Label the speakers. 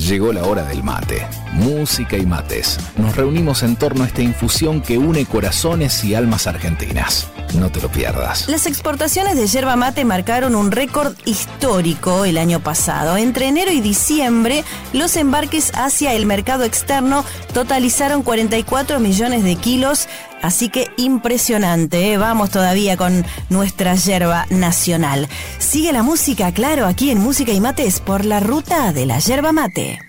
Speaker 1: Llegó la hora del mate. Música y mates. Nos reunimos en torno a esta infusión que une corazones y almas argentinas. No te lo pierdas.
Speaker 2: Las exportaciones de yerba mate marcaron un récord histórico el año pasado. Entre enero y diciembre, los embarques hacia el mercado externo totalizaron 44 millones de kilos. Así que impresionante, ¿eh? Vamos todavía con nuestra yerba nacional. Sigue la música, claro, aquí en Música y Mates por la ruta de la yerba mate.